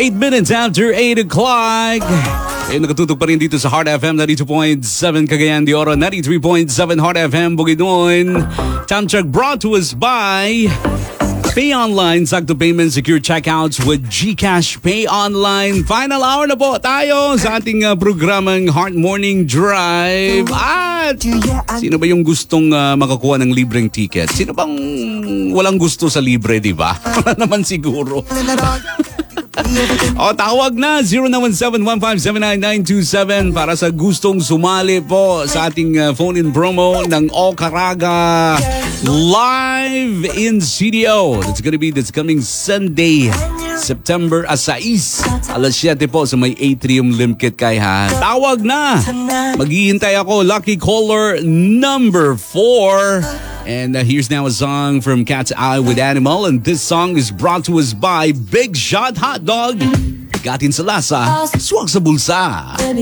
8 minutes after 8 o'clock. Nakatutok pa rin dito sa Heart FM 92.7 Cagayan de Oro, 93.7 Heart FM Bukidnon. Time check brought to us by Pay Online, Sakto Payment, Secure Checkouts with GCash Pay Online. Final hour na po tayo sa ating programang Heart Morning Drive. At sino ba yung gustong makakuha ng libreng ticket? Sino bang walang gusto sa libre, di ba? Wala naman siguro. O, tawag na 0917-1579927 para sa gustong sumali po sa ating phone-in promo ng O Caraga live in studio. It's gonna be this coming Sunday, September 6, alas 7 po sa may Atrium Limkit kay ha. Tawag na! Maghihintay ako, lucky caller number 4. And here's now a song from Cat's Eye with Animal. And this song is brought to us by Big Shot Hot Dog. Gatin sa lasa, swak sa bulsa.